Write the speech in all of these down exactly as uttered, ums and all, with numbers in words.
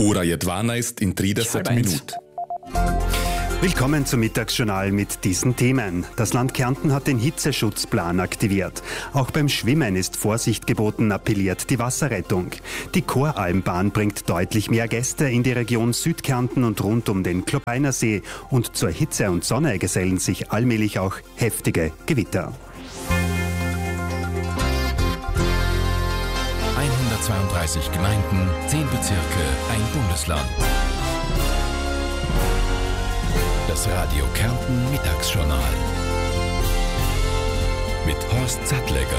Ora je dvanajst in trideset minut. Willkommen zum Mittagsjournal mit diesen Themen. Das Land Kärnten hat den Hitzeschutzplan aktiviert. Auch beim Schwimmen ist Vorsicht geboten, appelliert die Wasserrettung. Die Choralmbahn bringt deutlich mehr Gäste in die Region Südkärnten und rund um den Klobeiner See. Und zur Hitze und Sonne gesellen sich allmählich auch heftige Gewitter. hundertzweiunddreißig Gemeinden, zehn Bezirke, ein Bundesland. Das Radio Kärnten Mittagsjournal mit Horst Sattlegger.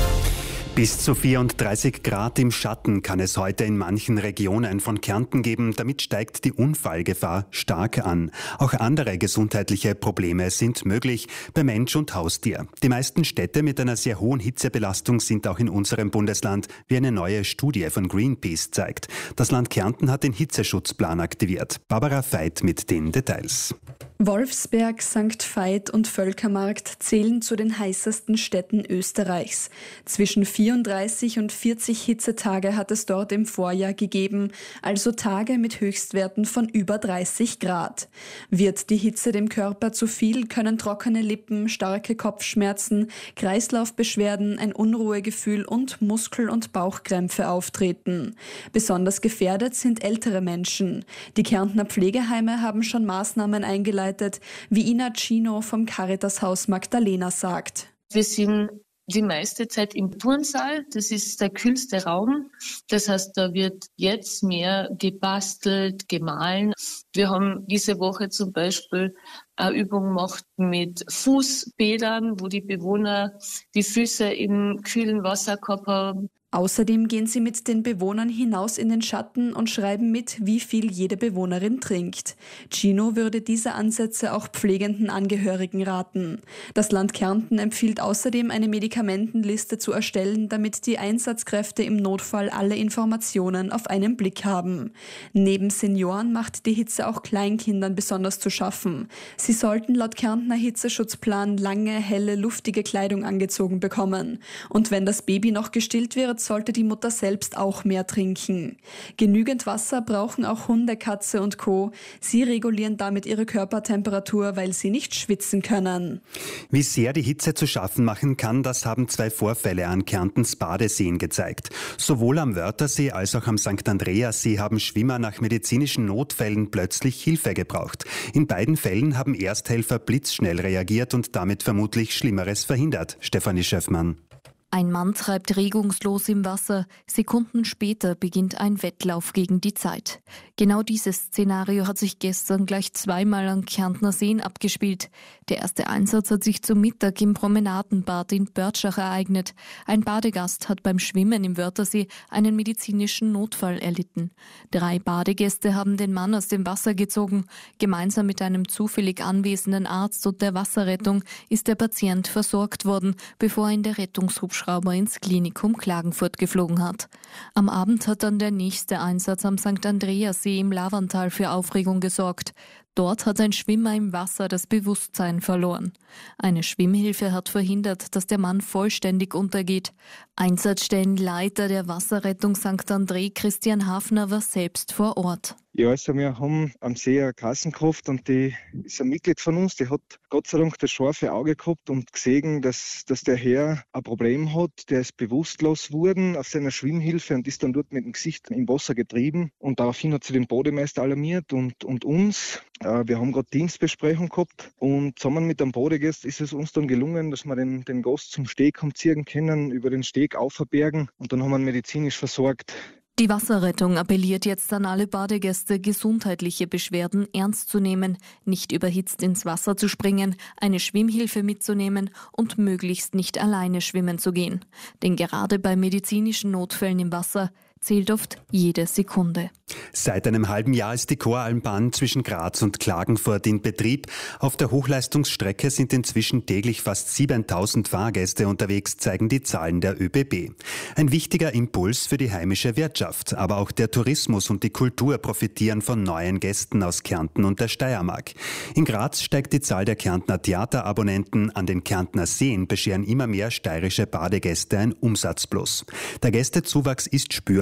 Bis zu vierunddreißig Grad im Schatten kann es heute in manchen Regionen von Kärnten geben. Damit steigt die Unfallgefahr stark an. Auch andere gesundheitliche Probleme sind möglich bei Mensch und Haustier. Die meisten Städte mit einer sehr hohen Hitzebelastung sind auch in unserem Bundesland, wie eine neue Studie von Greenpeace zeigt. Das Land Kärnten hat den Hitzeschutzplan aktiviert. Barbara Veit mit den Details. Wolfsberg, Sankt Veit und Völkermarkt zählen zu den heißesten Städten Österreichs. Zwischen vierunddreißig und vierzig Hitzetage hat es dort im Vorjahr gegeben, also Tage mit Höchstwerten von über dreißig Grad. Wird die Hitze dem Körper zu viel, können trockene Lippen, starke Kopfschmerzen, Kreislaufbeschwerden, ein Unruhegefühl und Muskel- und Bauchkrämpfe auftreten. Besonders gefährdet sind ältere Menschen. Die Kärntner Pflegeheime haben schon Maßnahmen eingeleitet, wie Ina Chino vom Caritashaus Magdalena sagt. Wir sind die meiste Zeit im Turnsaal. Das ist der kühlste Raum. Das heißt, da wird jetzt mehr gebastelt, gemahlen. Wir haben diese Woche zum Beispiel eine Übung gemacht mit Fußbädern, wo die Bewohner die Füße im kühlen Wasser gehabt haben. Außerdem gehen sie mit den Bewohnern hinaus in den Schatten und schreiben mit, wie viel jede Bewohnerin trinkt. Gino würde diese Ansätze auch pflegenden Angehörigen raten. Das Land Kärnten empfiehlt außerdem, eine Medikamentenliste zu erstellen, damit die Einsatzkräfte im Notfall alle Informationen auf einen Blick haben. Neben Senioren macht die Hitze auch Kleinkindern besonders zu schaffen. Sie sollten laut Kärntner Hitzeschutzplan lange, helle, luftige Kleidung angezogen bekommen. Und wenn das Baby noch gestillt wird, sollte die Mutter selbst auch mehr trinken. Genügend Wasser brauchen auch Hunde, Katze und Co. Sie regulieren damit ihre Körpertemperatur, weil sie nicht schwitzen können. Wie sehr die Hitze zu schaffen machen kann, das haben zwei Vorfälle an Kärntens Badeseen gezeigt. Sowohl am Wörthersee als auch am Sankt Andreassee haben Schwimmer nach medizinischen Notfällen plötzlich Hilfe gebraucht. In beiden Fällen haben Ersthelfer blitzschnell reagiert und damit vermutlich Schlimmeres verhindert. Stefanie Schöffmann. Ein Mann treibt regungslos im Wasser. Sekunden später beginnt ein Wettlauf gegen die Zeit. Genau dieses Szenario hat sich gestern gleich zweimal an Kärntner Seen abgespielt. Der erste Einsatz hat sich zum Mittag im Promenadenbad in Börtschach ereignet. Ein Badegast hat beim Schwimmen im Wörthersee einen medizinischen Notfall erlitten. Drei Badegäste haben den Mann aus dem Wasser gezogen. Gemeinsam mit einem zufällig anwesenden Arzt und der Wasserrettung ist der Patient versorgt worden, bevor ihn der Rettungshubschrauber ins Klinikum Klagenfurt geflogen hat. Am Abend hat dann der nächste Einsatz am Sankt Andreassee im Lavantal für Aufregung gesorgt. Dort hat ein Schwimmer im Wasser das Bewusstsein verloren. Eine Schwimmhilfe hat verhindert, dass der Mann vollständig untergeht. Einsatzstellenleiter der Wasserrettung Sankt André, Christian Hafner, war selbst vor Ort. Ja, also wir haben am See eine Kassenkraft und die ist ein Mitglied von uns, die hat Gott sei Dank das scharfe Auge gehabt und gesehen, dass, dass der Herr ein Problem hat. Der ist bewusstlos geworden auf seiner Schwimmhilfe und ist dann dort mit dem Gesicht im Wasser getrieben. Und daraufhin hat sie den Bademeister alarmiert und, und uns. Äh, wir haben gerade Dienstbesprechung gehabt und zusammen mit dem Badegast ist es uns dann gelungen, dass wir den, den Gast zum Steg haben ziehen können, über den Steg auferbergen und dann haben wir ihn medizinisch versorgt. Die Wasserrettung appelliert jetzt an alle Badegäste, gesundheitliche Beschwerden ernst zu nehmen, nicht überhitzt ins Wasser zu springen, eine Schwimmhilfe mitzunehmen und möglichst nicht alleine schwimmen zu gehen. Denn gerade bei medizinischen Notfällen im Wasser zählt oft jede Sekunde. Seit einem halben Jahr ist die Choralmbahn zwischen Graz und Klagenfurt in Betrieb. Auf der Hochleistungsstrecke sind inzwischen täglich fast siebentausend Fahrgäste unterwegs, zeigen die Zahlen der ÖBB. Ein wichtiger Impuls für die heimische Wirtschaft, aber auch der Tourismus und die Kultur profitieren von neuen Gästen aus Kärnten und der Steiermark. In Graz steigt die Zahl der Kärntner Theaterabonnenten, an den Kärntner Seen bescheren immer mehr steirische Badegäste ein Umsatzplus. Der Gästezuwachs ist spürbar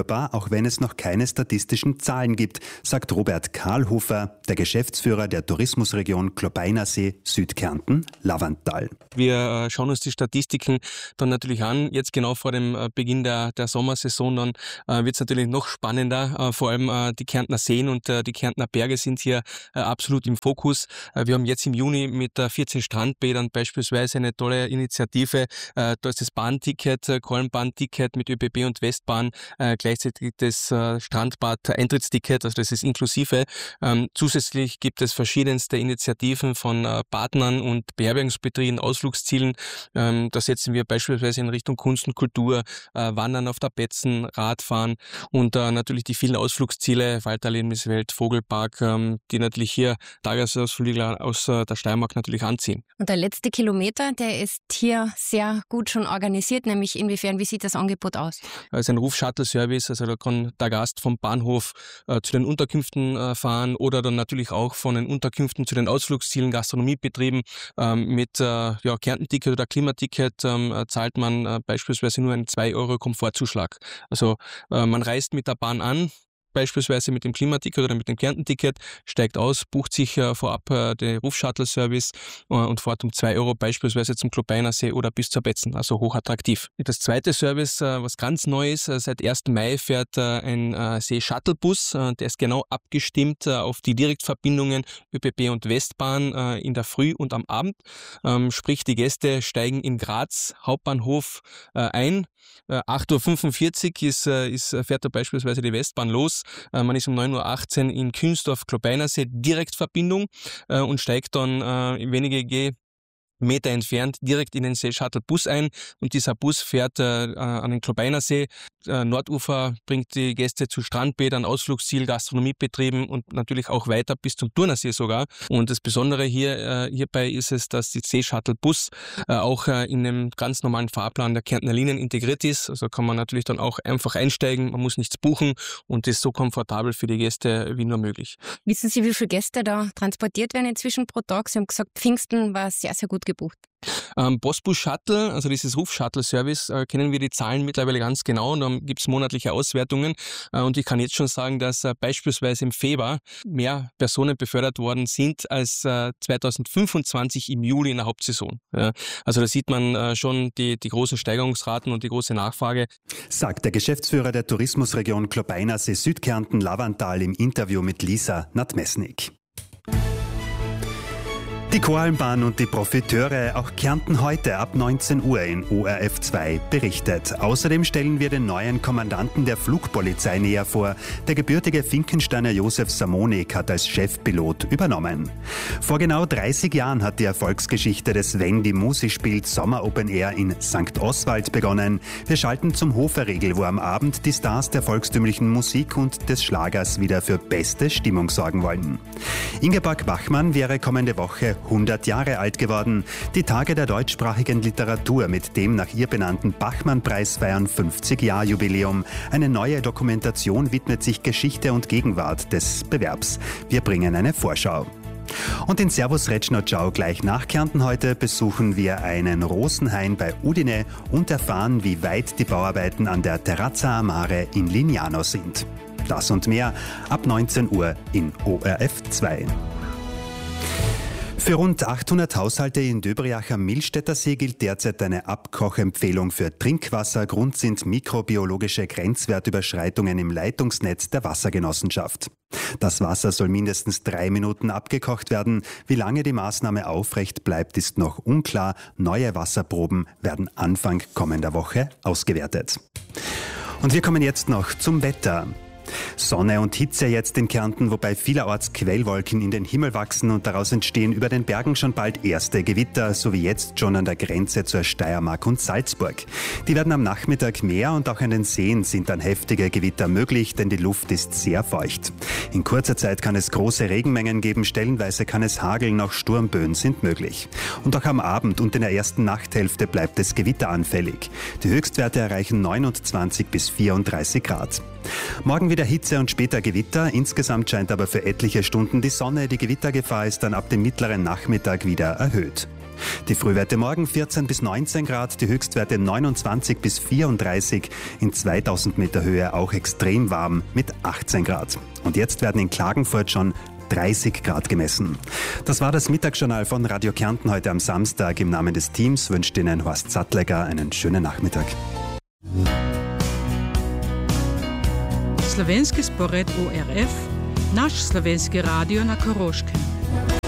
spürbar, auch wenn es noch keine statistischen Zahlen gibt, sagt Robert Karlhofer, der Geschäftsführer der Tourismusregion Klobeinersee Südkärnten Lavanttal. Wir schauen uns die Statistiken dann natürlich an. Jetzt genau vor dem Beginn der, der Sommersaison dann äh, wird es natürlich noch spannender. Äh, vor allem äh, die Kärntner Seen und äh, die Kärntner Berge sind hier äh, absolut im Fokus. Äh, wir haben jetzt im Juni mit äh, vierzehn Strandbädern beispielsweise eine tolle Initiative. Äh, da ist das Bahnticket, äh, Kollenbahnticket mit ÖBB und Westbahn, äh, gleichzeitig das äh, Strandbad-Eintrittsticket, also das ist inklusive. Ähm, zusätzlich gibt es verschiedenste Initiativen von äh, Partnern und Beherbergungsbetrieben, Ausflugszielen. Ähm, da setzen wir beispielsweise in Richtung Kunst und Kultur, äh, Wandern auf der Betzen, Radfahren und äh, natürlich die vielen Ausflugsziele, Walderlebniswelt, Vogelpark, ähm, die natürlich hier Tagesausflügler aus äh, der Steiermark natürlich anziehen. Und der letzte Kilometer, der ist hier sehr gut schon organisiert, nämlich inwiefern, wie sieht das Angebot aus? Es ist ein Ruf-Shuttle-Service, also da kann der Gast vom Bahnhof äh, zu den Unterkünften äh, fahren oder dann natürlich auch von den Unterkünften zu den Ausflugszielen, Gastronomiebetrieben. Ähm, mit äh, ja, Kärntenticket oder Klimaticket ähm, äh, zahlt man äh, beispielsweise nur einen zwei Euro Komfortzuschlag. Also äh, man reist mit der Bahn an, beispielsweise mit dem Klimaticket oder mit dem Kärntenticket, steigt aus, bucht sich äh, vorab äh, den Ruf-Shuttle-Service äh, und fährt um zwei Euro beispielsweise zum Klobeinersee oder bis zur Betzen, also hochattraktiv. Das zweite Service, äh, was ganz neu ist, äh, seit ersten Mai fährt äh, ein äh, See-Shuttle-Bus, äh, der ist genau abgestimmt äh, auf die Direktverbindungen ÖBB und Westbahn äh, in der Früh und am Abend. Ähm, sprich, die Gäste steigen in Graz Hauptbahnhof äh, ein. Äh, acht Uhr fünfundvierzig ist, äh, ist, fährt da beispielsweise die Westbahn los. Äh, man ist um neun Uhr achtzehn in Künsdorf-Klobeinersee, Direktverbindung äh, und steigt dann äh, wenige Meter entfernt direkt in den See-Shuttle-Bus ein und dieser Bus fährt äh, an den Klobeinersee. Äh, Nordufer bringt die Gäste zu Strandbädern, Ausflugsziel, Gastronomiebetrieben und natürlich auch weiter bis zum Turnersee sogar. Und das Besondere hier äh, hierbei ist es, dass die See-Shuttle-Bus äh, auch äh, in einem ganz normalen Fahrplan der Kärntner Linien integriert ist. Also kann man natürlich dann auch einfach einsteigen, man muss nichts buchen und das ist so komfortabel für die Gäste wie nur möglich. Wissen Sie, wie viele Gäste da transportiert werden inzwischen pro Tag? Sie haben gesagt, Pfingsten war sehr, sehr gut gebucht. Ähm, Postbus Shuttle, also dieses Ruf-Shuttle-Service, äh, kennen wir die Zahlen mittlerweile ganz genau und dann gibt es monatliche Auswertungen äh, und ich kann jetzt schon sagen, dass äh, beispielsweise im Februar mehr Personen befördert worden sind als äh, zweitausendfünfundzwanzig im Juli in der Hauptsaison. Ja, also da sieht man äh, schon die, die großen Steigerungsraten und die große Nachfrage. Sagt der Geschäftsführer der Tourismusregion Klobeinersee Südkärnten Lavanttal im Interview mit Lisa Nadmesnik. Die Koralmbahn und die Profiteure, auch Kärnten heute ab neunzehn Uhr in O R F zwei berichtet. Außerdem stellen wir den neuen Kommandanten der Flugpolizei näher vor. Der gebürtige Finkensteiner Josef Samonik hat als Chefpilot übernommen. Vor genau dreißig Jahren hat die Erfolgsgeschichte des Wendy Musi spielt Sommer Open Air in Sankt Oswald begonnen. Wir schalten zum Hoferregel, wo am Abend die Stars der volkstümlichen Musik und des Schlagers wieder für beste Stimmung sorgen wollen. Ingeborg Bachmann wäre kommende Woche hundert Jahre alt geworden. Die Tage der deutschsprachigen Literatur mit dem nach ihr benannten Bachmann-Preis feiern fünfzig-Jahr-Jubiläum. Eine neue Dokumentation widmet sich Geschichte und Gegenwart des Bewerbs. Wir bringen eine Vorschau. Und in Servus Retschno Ciao gleich nach Kärnten heute besuchen wir einen Rosenhain bei Udine und erfahren, wie weit die Bauarbeiten an der Terrazza Amare in Lignano sind. Das und mehr ab neunzehn Uhr in O R F zwei. Für rund achthundert Haushalte in Döbriach am Millstätter See gilt derzeit eine Abkochempfehlung für Trinkwasser. Grund sind mikrobiologische Grenzwertüberschreitungen im Leitungsnetz der Wassergenossenschaft. Das Wasser soll mindestens drei Minuten abgekocht werden. Wie lange die Maßnahme aufrecht bleibt, ist noch unklar. Neue Wasserproben werden Anfang kommender Woche ausgewertet. Und wir kommen jetzt noch zum Wetter. Sonne und Hitze jetzt in Kärnten, wobei vielerorts Quellwolken in den Himmel wachsen und daraus entstehen über den Bergen schon bald erste Gewitter, so wie jetzt schon an der Grenze zur Steiermark und Salzburg. Die werden am Nachmittag mehr und auch an den Seen sind dann heftige Gewitter möglich, denn die Luft ist sehr feucht. In kurzer Zeit kann es große Regenmengen geben, stellenweise kann es hageln, auch Sturmböen sind möglich. Und auch am Abend und in der ersten Nachthälfte bleibt es gewitteranfällig. Die Höchstwerte erreichen neunundzwanzig bis vierunddreißig Grad. Morgen wieder Hitze und später Gewitter. Insgesamt scheint aber für etliche Stunden die Sonne. Die Gewittergefahr ist dann ab dem mittleren Nachmittag wieder erhöht. Die Frühwerte morgen vierzehn bis neunzehn Grad, die Höchstwerte neunundzwanzig bis vierunddreißig, in zweitausend Meter Höhe auch extrem warm mit achtzehn Grad. Und jetzt werden in Klagenfurt schon dreißig Grad gemessen. Das war das Mittagsjournal von Radio Kärnten heute am Samstag. Im Namen des Teams wünscht Ihnen Horst Sattleger einen schönen Nachmittag. Slovenski spored U R F, naš slovenski radio na Koroškem.